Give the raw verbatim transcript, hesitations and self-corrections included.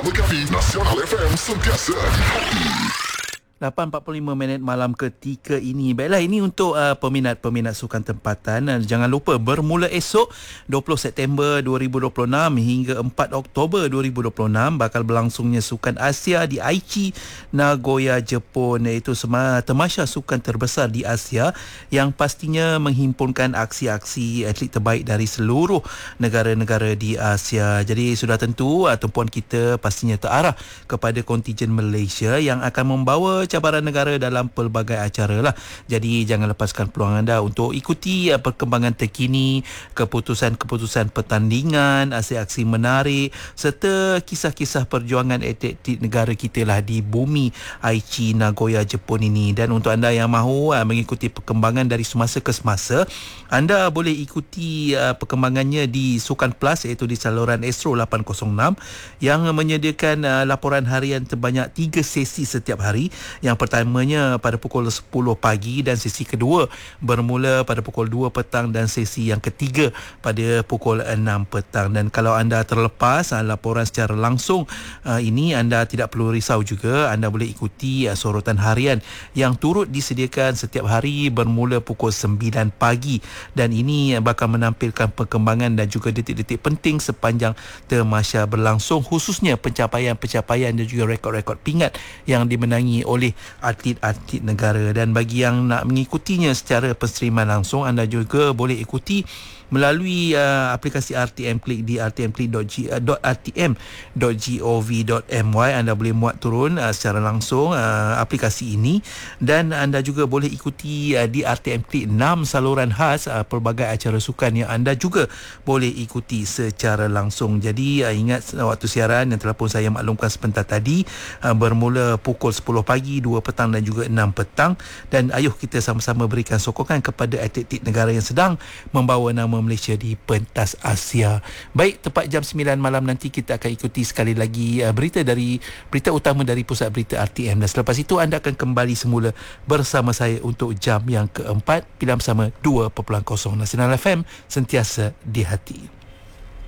bersama kami Nasional F M sentiasa di hati. lapan empat puluh lima minit malam ketika ini. Baiklah, ini untuk uh, peminat-peminat sukan tempatan. Uh, jangan lupa bermula esok dua puluh September dua ribu dua puluh enam hingga empat Oktober dua ribu dua puluh enam bakal berlangsungnya Sukan Asia di Aichi, Nagoya, Jepun, iaitu sema- temasya sukan terbesar di Asia yang pastinya menghimpunkan aksi-aksi atlet terbaik dari seluruh negara-negara di Asia. Jadi sudah tentu uh, tumpuan kita pastinya terarah kepada kontijen Malaysia yang akan membawa cabaran negara dalam pelbagai acara lah. Jadi jangan lepaskan peluang anda untuk ikuti uh, perkembangan terkini, keputusan-keputusan pertandingan, aksi-aksi menarik serta kisah-kisah perjuangan atlet negara kita lah di bumi Aichi, Nagoya, Jepun ini. Dan untuk anda yang mahu uh, mengikuti perkembangan dari semasa ke semasa, anda boleh ikuti uh, perkembangannya di Sukan Plus, iaitu di saluran Astro lapan kosong enam yang menyediakan uh, laporan harian sebanyak tiga sesi setiap hari. Yang pertamanya pada pukul sepuluh pagi dan sesi kedua bermula pada pukul dua petang dan sesi yang ketiga pada pukul enam petang. Dan kalau anda terlepas uh, laporan secara langsung uh, ini, anda tidak perlu risau juga. Anda boleh ikuti uh, sorotan harian yang turut disediakan setiap hari bermula pukul sembilan pagi, dan ini bakal menampilkan perkembangan dan juga detik-detik penting sepanjang temasya berlangsung, khususnya pencapaian-pencapaian dan juga rekod-rekod pingat yang dimenangi oleh atlet-atlet negara. Dan bagi yang nak mengikutinya secara penstreaman langsung, anda juga boleh ikuti melalui uh, aplikasi R T M Click di r t m click dot r t m dot gov dot m y. Anda boleh muat turun uh, secara langsung uh, aplikasi ini, dan anda juga boleh ikuti uh, di R T M Click enam saluran khas uh, pelbagai acara sukan yang anda juga boleh ikuti secara langsung. Jadi uh, ingat uh, waktu siaran yang telah pun saya maklumkan sebentar tadi, uh, bermula pukul sepuluh pagi, dua petang dan juga enam petang. Dan ayuh kita sama-sama berikan sokongan kepada atlet-atlet negara yang sedang membawa nama Malaysia di pentas Asia. Baik, tepat jam sembilan malam nanti kita akan ikuti sekali lagi uh, berita dari berita utama dari Pusat Berita R T M, dan selepas itu anda akan kembali semula bersama saya untuk jam yang keempat. Pilihan bersama dua kosong Nasional F M, sentiasa di hati.